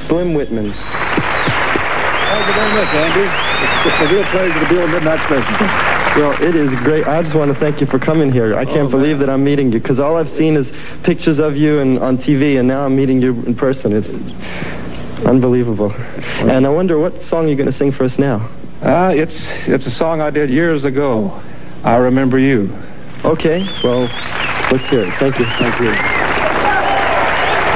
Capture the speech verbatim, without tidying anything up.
Slim Whitman. Thank you very much, Andy. It's a real pleasure to be on Midnight Special. Well, it is great. I just want to thank you for coming here. I can't oh, believe that I'm meeting you, because all I've seen is pictures of you and on T V, and now I'm meeting you in person. It's unbelievable. And I wonder what song you're going to sing for us now. Uh, it's, it's a song I did years ago. I Remember You. Okay, well, let's hear it. Thank you. Thank you.